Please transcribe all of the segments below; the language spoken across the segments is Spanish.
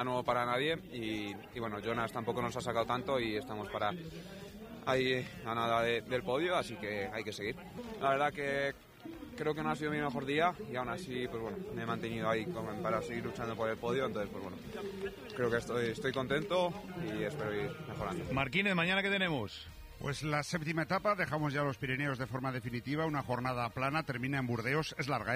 nuevo para nadie y bueno, Jonas tampoco nos ha sacado tanto y estamos para ahí a nada del podio, así que hay que seguir. La verdad que creo que no ha sido mi mejor día y aún así pues bueno, me he mantenido ahí para seguir luchando por el podio, entonces pues bueno, creo que estoy contento y espero ir mejorando. Marquínez, ¿mañana qué tenemos? Pues la séptima etapa, dejamos ya los Pirineos de forma definitiva, una jornada plana, termina en Burdeos, es larga,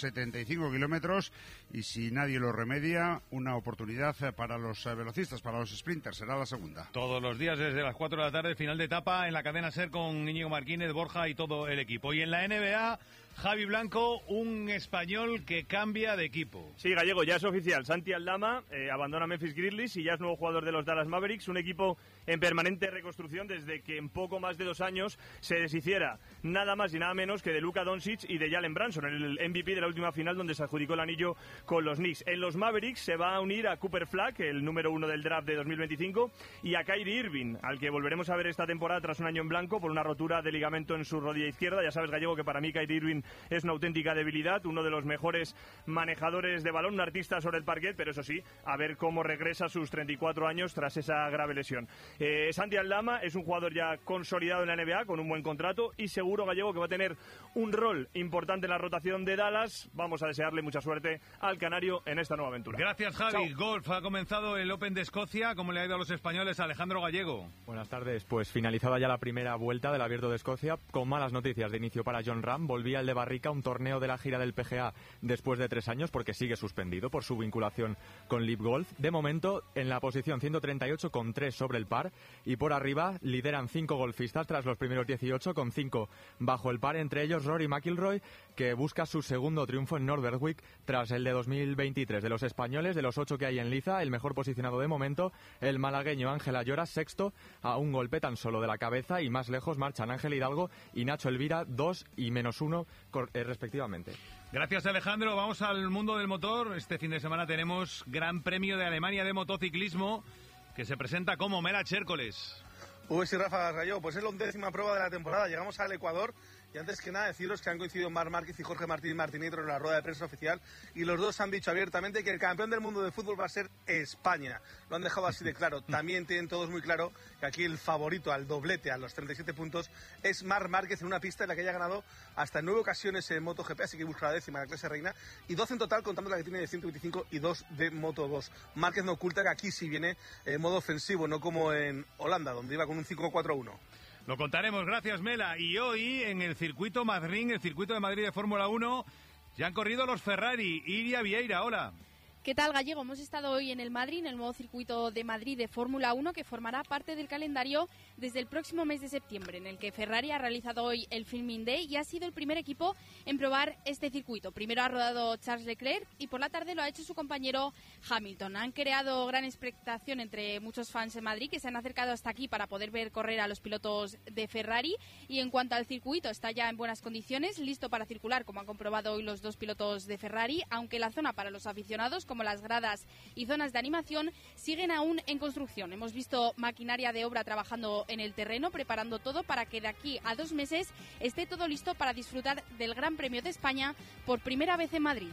175 kilómetros y si nadie lo remedia, una oportunidad para los velocistas, para los sprinters, será la segunda. Todos los días desde las 4 de la tarde, final de etapa en la cadena SER con Íñigo Marquínez, Borja y todo el equipo. Y en la NBA, Javi Blanco, un español que cambia de equipo. Sí, Gallego, ya es oficial, Santi Aldama abandona Memphis Grizzlies y ya es nuevo jugador de los Dallas Mavericks, un equipo en permanente reconstrucción desde que en poco más de 2 años se deshiciera nada más y nada menos que de Luka Doncic y de Jalen Brunson, el MVP de la última final donde se adjudicó el anillo con los Knicks. En los Mavericks se va a unir a Cooper Flag, el número 1 del draft de 2025, y a Kyrie Irving, al que volveremos a ver esta temporada tras un año en blanco por una rotura de ligamento en su rodilla izquierda. Ya sabes, Gallego, que para mí Kyrie Irving es una auténtica debilidad, uno de los mejores manejadores de balón, un artista sobre el parquet, pero eso sí, a ver cómo regresa a sus 34 años tras esa grave lesión. Santi Aldama es un jugador ya consolidado en la NBA con un buen contrato y seguro, Gallego, que va a tener un rol importante en la rotación de Dallas. Vamos a desearle mucha suerte al canario en esta nueva aventura. Gracias, Javi. Chao. Golf, ha comenzado el Open de Escocia. ¿Cómo le ha ido a los españoles? Alejandro Gallego. Buenas tardes. Pues finalizada ya la primera vuelta del Abierto de Escocia, con malas noticias de inicio para Jon Rahm. Volvía el de Barrica, un torneo de la gira del PGA después de 3 años porque sigue suspendido por su vinculación con Live Golf. De momento en la posición 138 con 3 sobre el par y por arriba lideran 5 golfistas tras los primeros 18 con 5 bajo el par, entre ellos Rory McIlroy, que busca su segundo triunfo en Noordwijks tras el de 2023. De los españoles, de los 8 que hay en liza, el mejor posicionado de momento, el malagueño Ángel Ayora, sexto, a un golpe tan solo de la cabeza, y más lejos marchan Ángel Hidalgo y Nacho Elvira, 2 y -1 respectivamente. Gracias, Alejandro. Vamos al mundo del motor. Este fin de semana tenemos Gran Premio de Alemania de motociclismo que se presenta como Mera Chércoles. Sí, Rafa Gallego, pues es la 11ª prueba de la temporada. Llegamos al Ecuador y antes que nada deciros que han coincidido Marc Márquez y Jorge Martín Martinetro en la rueda de prensa oficial y los dos han dicho abiertamente que el campeón del mundo de fútbol va a ser España. Lo han dejado así de claro. También tienen todos muy claro que aquí el favorito al doblete, a los 37 puntos, es Marc Márquez en una pista en la que haya ganado hasta 9 ocasiones en MotoGP, así que busca la 10ª, la clase reina, y 12 en total contando la que tiene de 125 y 2 de Moto2. Márquez no oculta que aquí sí viene en modo ofensivo, no como en Holanda, donde iba con un 5-4-1. Lo contaremos, gracias, Mela. Y hoy en el circuito Madrid, el circuito de Madrid de Fórmula 1, ya han corrido los Ferrari. Iria Vieira, hola. ¿Qué tal, Gallego? Hemos estado hoy en el Madrid, en el nuevo circuito de Madrid de Fórmula 1, que formará parte del calendario desde el próximo mes de septiembre, en el que Ferrari ha realizado hoy el Filming Day y ha sido el primer equipo en probar este circuito. Primero ha rodado Charles Leclerc y por la tarde lo ha hecho su compañero Hamilton. Han creado gran expectación entre muchos fans en Madrid que se han acercado hasta aquí para poder ver correr a los pilotos de Ferrari. Y en cuanto al circuito, está ya en buenas condiciones, listo para circular, como han comprobado hoy los dos pilotos de Ferrari, aunque la zona para los aficionados, como las gradas y zonas de animación, siguen aún en construcción. Hemos visto maquinaria de obra trabajando en el terreno, preparando todo para que de aquí a 2 meses esté todo listo para disfrutar del Gran Premio de España por primera vez en Madrid.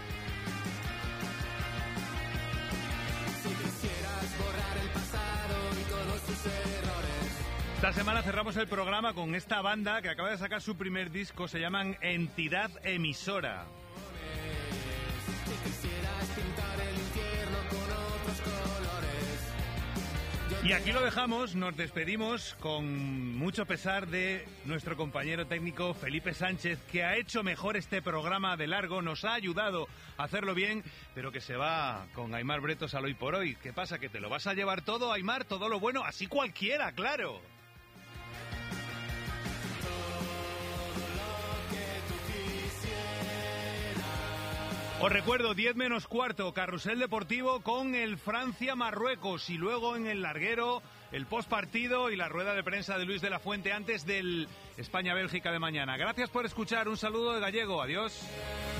Si quisieras borrar el pasado y todos sus errores. Esta semana cerramos el programa con esta banda que acaba de sacar su primer disco, se llaman Entidad Emisora. Y aquí lo dejamos, nos despedimos con mucho pesar de nuestro compañero técnico Felipe Sánchez, que ha hecho mejor este programa de largo, nos ha ayudado a hacerlo bien, pero que se va con Aimar Bretos al Hoy por Hoy. ¿Qué pasa? ¿Que te lo vas a llevar todo, Aimar? ¿Todo lo bueno? Así cualquiera, claro. Os recuerdo, 10 menos cuarto, carrusel deportivo con el Francia-Marruecos y luego en el larguero el postpartido y la rueda de prensa de Luis de la Fuente antes del España-Bélgica de mañana. Gracias por escuchar, un saludo de Gallego, adiós.